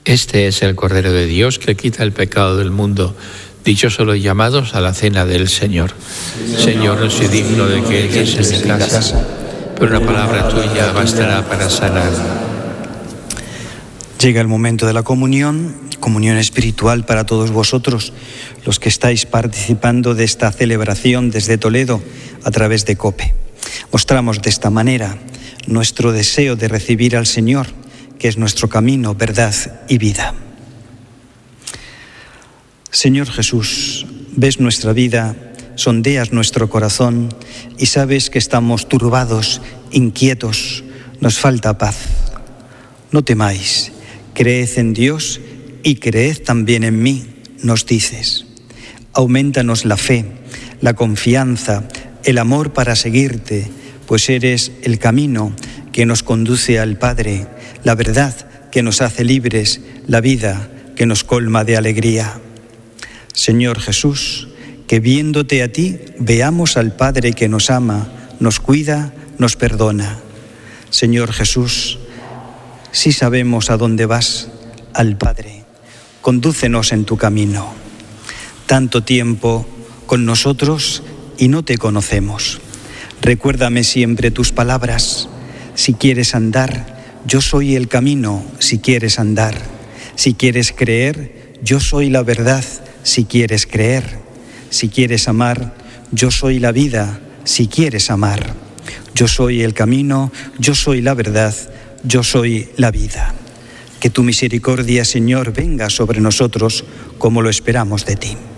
Este es el Cordero de Dios que quita el pecado del mundo. Dichosos los llamados a la cena del Señor. Señor, no soy digno de que entres en mi casa, pero una palabra tuya bastará para sanar. Llega el momento de la comunión espiritual para todos vosotros, los que estáis participando de esta celebración desde Toledo a través de COPE. Mostramos de esta manera nuestro deseo de recibir al Señor, que es nuestro camino, verdad y vida. Señor Jesús, ves nuestra vida, sondeas nuestro corazón y sabes que estamos turbados, inquietos, nos falta paz. No temáis, creed en Dios y creed también en mí, nos dices. Auméntanos la fe, la confianza, el amor para seguirte, pues eres el camino que nos conduce al Padre, la verdad que nos hace libres, la vida que nos colma de alegría. Señor Jesús, que viéndote a ti veamos al Padre que nos ama, nos cuida, nos perdona. Señor Jesús, si sabemos a dónde vas, al Padre, condúcenos en tu camino. Tanto tiempo con nosotros y no te conocemos. Recuérdame siempre tus palabras. Si quieres andar, yo soy el camino, si quieres andar. Si quieres creer, yo soy la verdad, si quieres creer. Si quieres amar, yo soy la vida, si quieres amar. Yo soy el camino, yo soy la verdad, yo soy la vida. Que tu misericordia, Señor, venga sobre nosotros como lo esperamos de ti.